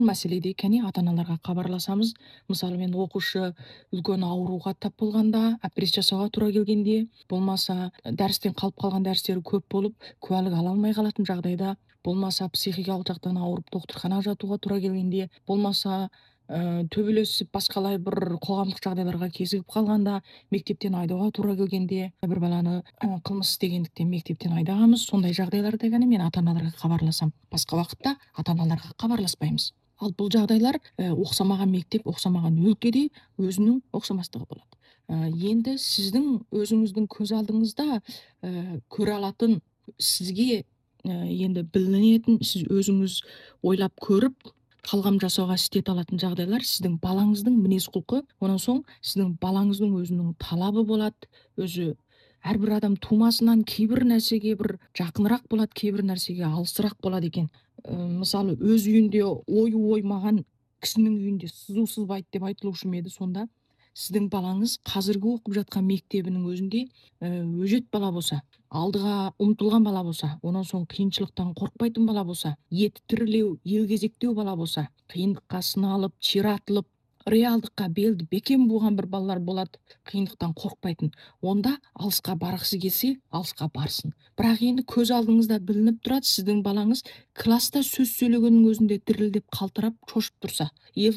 мәселеде кәне ата-аналарға хабарласамыз. Мысалы мен оқушы үлкен ауруға тап болғанда, операция жасауға тура келгенде, болмаса дәрістен қалып қалған дәрістері көп болып, куәлік ала алмай қалатын жағдайда, болмаса психикалық жақтан ауырып докторханаға жатуға тура келгенде, болмаса төбелесіп басқалай бір қоғамдық жағдайларға кезігіп қалғанда, мектептен айдауға тура келгенде, бір баланы қылмыс істегендіктен мектептен айдағанбыз. Сондай жағдайларда ғана мен ата-аналарға хабарласам. Басқа уақытта ата-аналарға хабарласпаймыз. Ал бұл жағдайлар оқсамаған мектеп, оқсамаған өлкеде өзінің оқшамастығы болады. Енді сіздің өзіңіздің көз алдыңызда көре алатын, сізге енді білінетін, сіз өзіңіз ойлап көріп талғам жасауға істете алатын жағдайлар сіздің балаңыздың мінез құлқы, онан соң сіздің балаңыздың өзінің талабы болады. Өзі әрбір адам тумасынан кейбір нәрсеге бір жақынырақ болады, кейбір нәрсеге алысырақ болады екен. Мысалы өз үйінде ойы оймаған кісінің үйінде сызу сызбайды деп айтылушы ма еді. Сонда сіздің балаңыз қазіргі оқып жатқан мектебінің өзінде өжет бала болса, алдыға ұмтылған бала болса, онан соң қиыншылықтан қорықпайтын бала болса, еті тірілеу, елгезектеу бала болса, қиындыққа сыналып, ширатылып, реалдыққа белді бекем буған бір балалар болады, қиындықтан қорықпайтын. Онда алысқа барғысы келсе, алысқа барсын. Бірақ енді көз алдыңызда білініп тұрады, сіздің балаңыз класста сөз сөйлегеннің өзінде дірілдеп қалтырап шошып тұрса,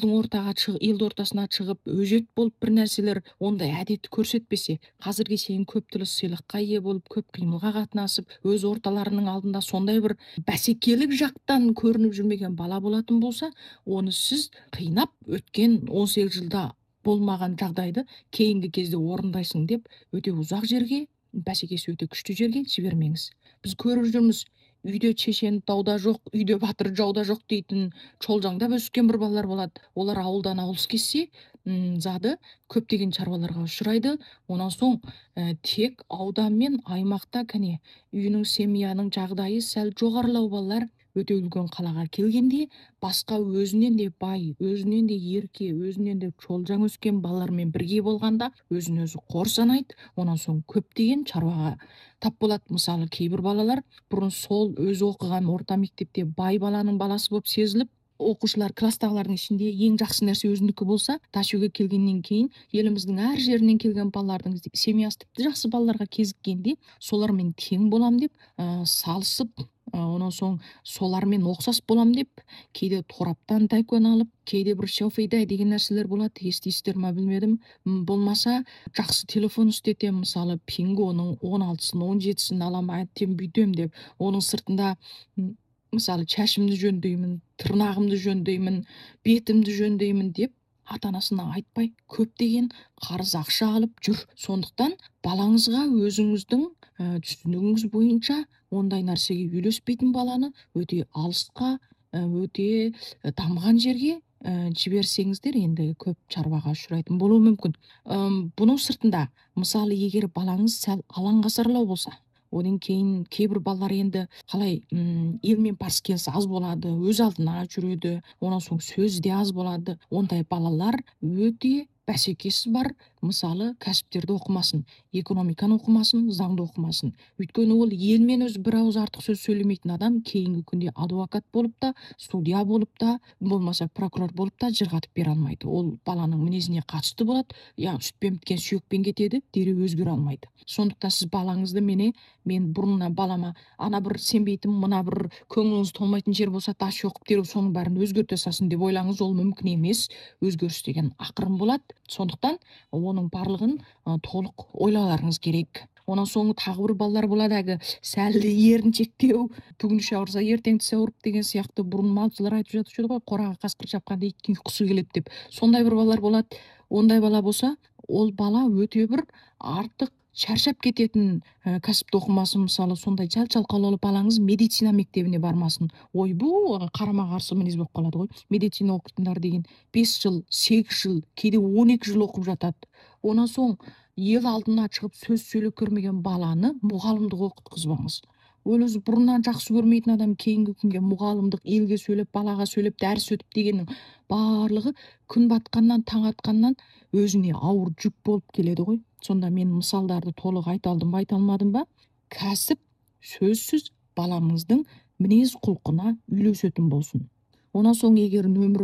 ел ортасына шығып, өжет болып бір нәрселер ондай әдетті көрсетпесе, қазірге шейін көп түрлі сыйлыққа ие болып, көп қимылға қатынасып, өз орталарының алдында сондай бір бәсекелік жақтан көрініп жүрмеген бала болатын болса, оны сіз қинап өткен 18 жылда болмаған жағдайды кейінгі кезде орындайсың деп өте ұзақ жерге, бәсекесі өте күшті жерге жібермеңіз. Біз көріп жүрміз, үйде шешен тауда жоқ, үйде батыр жауда жоқ дейтін шолжаңдап өскен бір балалар болады. Олар ауылдан ауылыс кетсе, зады көптеген шаруаларға ұшырайды. Онан соң тек аудан мен аймақта кәне үйінің семьяның жағдайы сәл жоғарылау балалар өте үлкен қалаға келгенде басқа өзінен де бай, өзінен де ерке, өзінен де шолжаң өскен балалармен бірге болғанда өзін өзі қор санайды. Онан соң көптеген шаруаға тап болады. Мысалы кейбір балалар бұрын сол өзі оқыған орта мектепте бай баланың баласы болып сезіліп, оқушылар класстағылардың ішінде ең жақсы нәрсе өзінікі болса, ташуге келгеннен кейін еліміздің әр жерінен келген балалардың семьясы тіпті жақсы балаларға кезіккенде, солармен тең болам деп салысып, онан соң солармен ұқсас болам деп, кейде тораптан тайкуан алып, кейде бір шофейдай деген нәрселер болады, естисіздер ма білмедім. Болмаса жақсы телефон істетем, мысалы Пингоның 16-сын, 17-сін алам, әттем бүйтем деп, оның сыртында мысалы шашымды жөндеймін, тырнағымды жөндеймін, бетімді жөндеймін деп ата-анасына айтпай көптеген қарыз ақша алып жүр. Сондықтан балаңызға өзіңіздің түсінігіңіз бойынша ондай нәрсеге үйлеспейтін баланы өте алысқа, өте дамыған жерге жіберсеңіздер, енді көп шаруаға ұшырайтын болуы мүмкін. Бұның сыртында, мысалы егер балаңыз сәл алаңғасарлау болса, одан кейін кейбір балалар енді қалай елмен барыс келіс аз болады, өз алдына жүреді, онан соң сөзі де аз болады. Ондай балалар өте бәсекесі бар, мысалы кәсіптерді оқымасын, экономиканы оқымасын, заңды оқымасын. Өйткені ол елмен өзі бір ауыз артық сөз сөйлемейтін адам кейінгі күнде адвокат болып та, судья болып та, болмаса прокурор болып та жырғатып бере алмайды. Ол баланың мінезіне қатысты болады, сүтпен біткен сүйекпен кетеді, дереу өзгере алмайды. Сондықтан сіз балаңызды мен бұрыннан балама ана бір сенбейтін, мына бір көңіліңіз толмайтын жер болса, тас оқып дереу соның бәрін өзгерте салсын деп ойлаңыз, ол мүмкін емес. Өзгеріс деген ақырын болады. Сондықтан оның барлығын толық ойлауларыңыз керек. Онан соң тағы бір балалар болады, әлгі сәл еріншектеу, бүгін ауырса ертең түс ауырып деген сияқты бұрын малшылар айтып жатушы еді ғой, қораға қасқыр шапқанда иттің ұйқысы келеді деп. Сондай бір балалар болады. Ондай бала болса, ол бала өте бір артық шаршап кететін кәсіпті оқымасын. Мысалы сондай жалқаулы балаңыз медицина мектебіне бармасын. Ойбу, қарама қарсы мінез болып қалады ғой. Медицина оқитындар деген 5 жыл, 8 жыл, кейде 12 жыл оқып жатады. Онан соң ел алдына шығып сөз сөйлеп көрмеген баланы мұғалімдік оқытқызбаңыз. Ол өзі бұрыннан жақсы көрмейтін адам кейінгі күнге мұғалімдік, елге сөйлеп, балаға сөйлеп, дәріс өтіп дегеннің барлығы күн батқаннан, таң атқаннан өзіне ауыр жүк болып келеді ғой. Сонда мен мысалдарды толық айта алдым ба, айта алмадым ба? Кәсіп сөзсіз баламыздың мінез құлқына үйлесетін болсын. Онан соң эгер нөмүрү